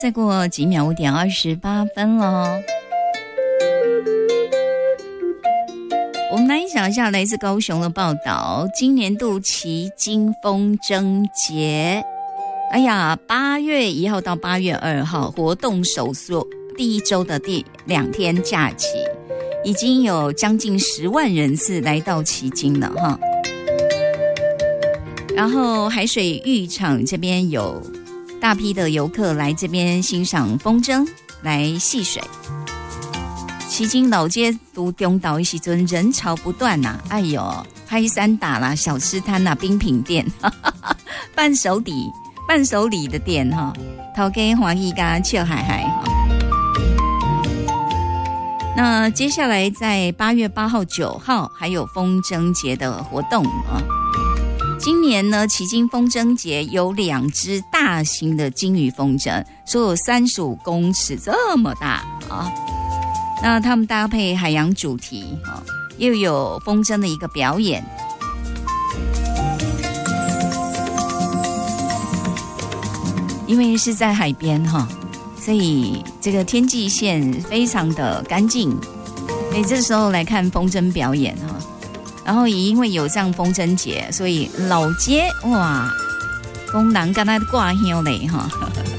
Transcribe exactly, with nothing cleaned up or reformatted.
再过几秒，五点二十八分了。我们来想一下来自高雄的报道，今年度旗津风筝节，哎呀，八月一号到八月二号活动首缩，第一周的第两天假期，已经有将近十万人次来到旗津了哈。然后海水浴场这边有大批的游客来这边欣赏风筝，来戏水。旗津老街都中岛的时候人潮不断呐、啊，哎呦，拍山打啦、小吃摊啦、冰品店、伴手礼、伴手礼的店哈，头家欢喜甲笑嗨嗨哈。那接下来在八月八号、九号还有风筝节的活动啊。今年呢，旗津风筝节有两只大型的金鱼风筝，说有三十五公尺这么大啊。那他们搭配海洋主题啊，又有风筝的一个表演。因为是在海边哈，所以这个天际线非常的干净，所以这时候来看风筝表演哈。然后也因为有这样风筝节，所以老街哇，公人跟他挂香嘞哈。